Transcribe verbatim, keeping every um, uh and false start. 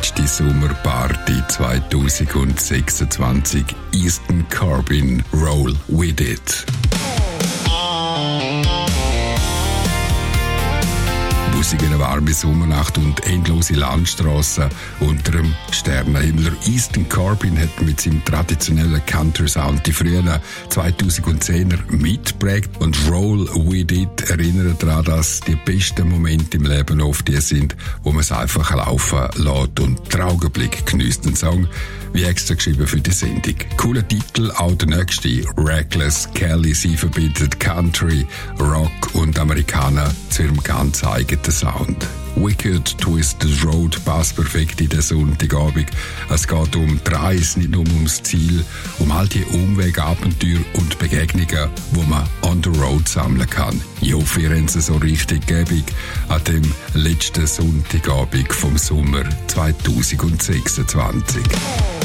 letzte Sommerparty zwanzig sechsundzwanzig. Eastern Carbon, Roll With It. Musik in einer warmen Sommernacht und endlose Landstrassen unter dem Sternenhimmel. Eastern Carbon hat mit seinem traditionellen Country-Sound die frühen zweitausendzehner mitgeprägt und Roll With It erinnert daran, dass die besten Momente im Leben oft die sind, wo man es einfach laufen lässt und den Augenblick genießt. Den Song wie extra geschrieben für die Sendung. Cooler Titel, auch der nächste, Reckless Kelly. Sie verbindet Country, Rock und Amerikaner zu ihrem ganz eigenen Sound. Wicked Twisted Road passt perfekt in den Sonntagabend. Es geht um die Reise, nicht nur ums Ziel, um all die Umwege, Abenteuer und Begegnungen, die man on the road sammeln kann. Ich hoffe, ihr habt es so richtig gäbig an dem letzten Sonntagabend vom Sommer zwanzig sechsundzwanzig.